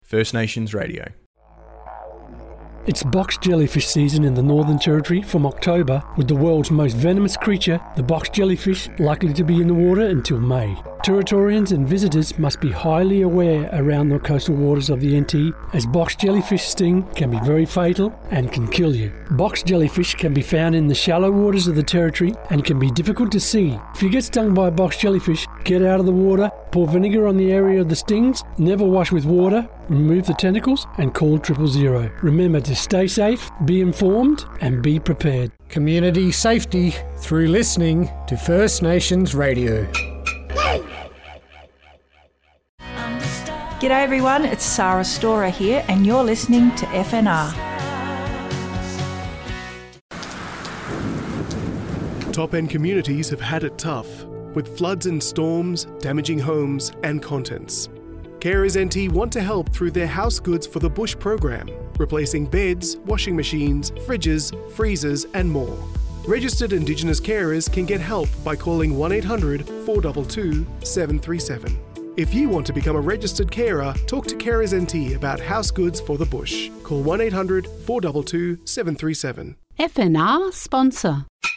First Nations Radio. It's box jellyfish season in the Northern Territory from October, with the world's most venomous creature, the box jellyfish, likely to be in the water until May. Territorians and visitors must be highly aware around the coastal waters of the NT, as box jellyfish sting can be very fatal and can kill you. Box jellyfish can be found in the shallow waters of the Territory and can be difficult to see. If you get stung by a box jellyfish, get out of the water, pour vinegar on the area of the stings, never wash with water, remove the tentacles and call 000. Remember to stay safe, be informed and be prepared. Community safety through listening to First Nations Radio. G'day everyone, it's Sarah Storer here and you're listening to FNR. Top-end communities have had it tough, with floods and storms damaging homes and contents. Carers NT want to help through their House Goods for the Bush program, replacing beds, washing machines, fridges, freezers and more. Registered Indigenous carers can get help by calling 1800 422 737. If you want to become a registered carer, talk to Carers NT about House Goods for the Bush. Call 1800 422 737. FNR sponsor.